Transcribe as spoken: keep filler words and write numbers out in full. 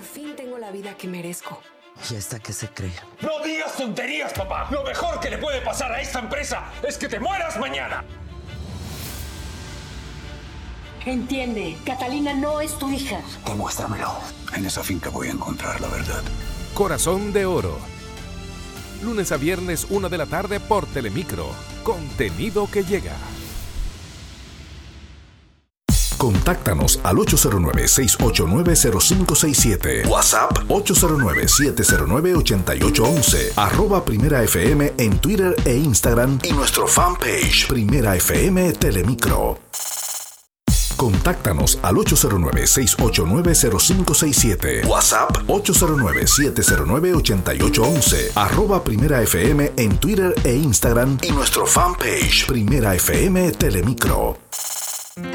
fin tengo la vida que merezco. ¿Y esta qué se cree? ¡No digas tonterías, papá! Lo mejor que le puede pasar a esta empresa es que te mueras mañana. Entiende, Catalina no es tu hija. Demuéstramelo. En esa finca voy a encontrar la verdad. Corazón de Oro. Lunes a viernes, una de la tarde por Telemicro. Contenido que llega. Contáctanos al ocho cero nueve, seis ocho nueve, cero cinco seis siete. WhatsApp ocho cero nueve, siete cero nueve, ocho ocho uno uno. Arroba Primera F M en Twitter e Instagram. Y nuestro fanpage Primera F M Telemicro. Contáctanos al ocho cero nueve, seis ocho nueve, cero cinco seis siete. WhatsApp ocho cero nueve, siete cero nueve, ocho ocho uno uno. Arroba Primera F M en Twitter e Instagram. Y nuestro fanpage Primera F M Telemicro.